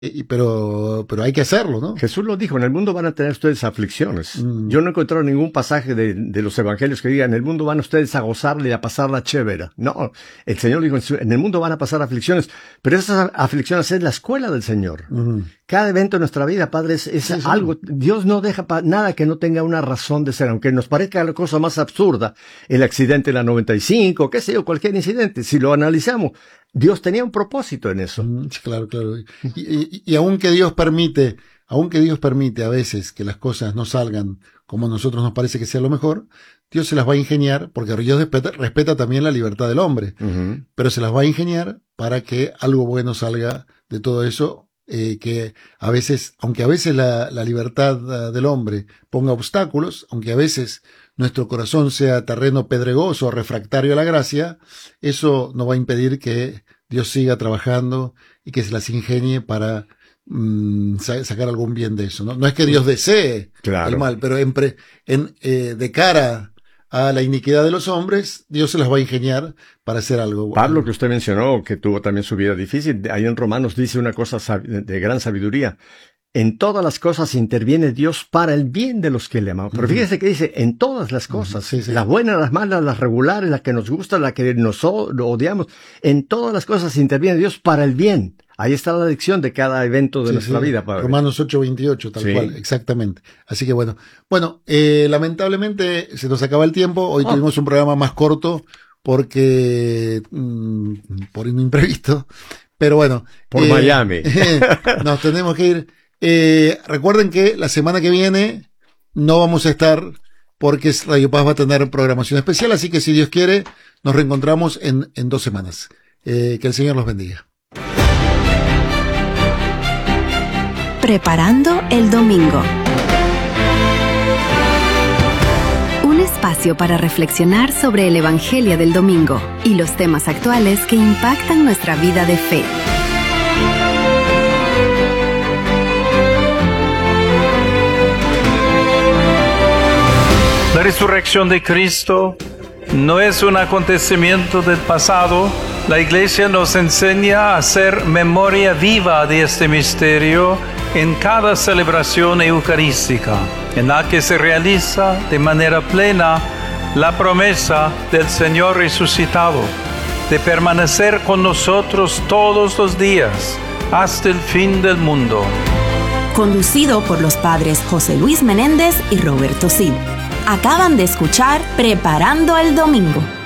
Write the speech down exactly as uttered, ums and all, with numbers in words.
Y, pero, pero hay que hacerlo, ¿no? Jesús lo dijo, en el mundo van a tener ustedes aflicciones. Mm. Yo no he encontrado ningún pasaje de, de los evangelios que diga, en el mundo van ustedes a gozarle y a pasarla chévere. No, el Señor dijo, en el mundo van a pasar aflicciones, pero esas aflicciones es la escuela del Señor. Mm. Cada evento de nuestra vida, Padre, es, es sí, sí. algo, Dios no deja pa, nada que no tenga una razón de ser, aunque nos parezca la cosa más absurda, el accidente de la noventa y cinco, qué sé yo, cualquier incidente, si lo analizamos, Dios tenía un propósito en eso. Mm, claro, claro. Y, y, y aunque Dios permite, aunque Dios permite a veces que las cosas no salgan como a nosotros nos parece que sea lo mejor, Dios se las va a ingeniar, porque Dios respeta, respeta también la libertad del hombre, uh-huh. pero se las va a ingeniar para que algo bueno salga de todo eso, eh, que a veces, aunque a veces la, la libertad uh, del hombre ponga obstáculos, aunque a veces nuestro corazón sea terreno pedregoso o refractario a la gracia, eso no va a impedir que Dios siga trabajando y que se las ingenie para mm, sa- sacar algún bien de eso, ¿no? No es que Dios desee claro. el mal, pero en pre, en, eh, de cara a la iniquidad de los hombres, Dios se las va a ingeniar para hacer algo bueno. Pablo, que usted mencionó, que tuvo también su vida difícil, ahí en Romanos dice una cosa de gran sabiduría. En todas las cosas interviene Dios para el bien de los que le aman. Pero fíjese que dice, en todas las cosas, sí, sí. las buenas, las malas, las regulares, las que nos gustan, las que nos odiamos, en todas las cosas interviene Dios para el bien. Ahí está la lección de cada evento de sí, nuestra sí. vida, Padre. Romanos ocho veintiocho, tal sí. cual, exactamente. Así que bueno, bueno, eh, lamentablemente se nos acaba el tiempo. Hoy oh. tuvimos un programa más corto porque, mmm, por un imprevisto, pero bueno. Por eh, Miami. Nos tenemos que ir. Eh, recuerden que la semana que viene no vamos a estar porque Radio Paz va a tener programación especial, así que si Dios quiere nos reencontramos en, en dos semanas. Eh, que el Señor los bendiga. Preparando el domingo. Un espacio para reflexionar sobre el Evangelio del domingo y los temas actuales que impactan nuestra vida de fe. La resurrección de Cristo no es un acontecimiento del pasado. La Iglesia nos enseña a hacer memoria viva de este misterio en cada celebración eucarística, en la que se realiza de manera plena la promesa del Señor resucitado de permanecer con nosotros todos los días hasta el fin del mundo. Conducido por los padres José Luis Menéndez y Roberto Cid. Acaban de escuchar Preparando el Domingo.